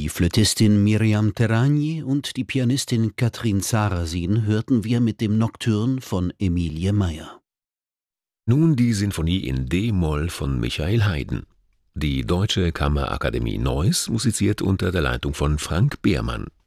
Die Flötistin Miriam Terragni und die Pianistin Katrin Sarasin hörten wir mit dem Nocturne von Emilie Meyer. Nun die Sinfonie in d-Moll von Michael Haydn. Die Deutsche Kammerakademie Neuss musiziert unter der Leitung von Frank Behrmann.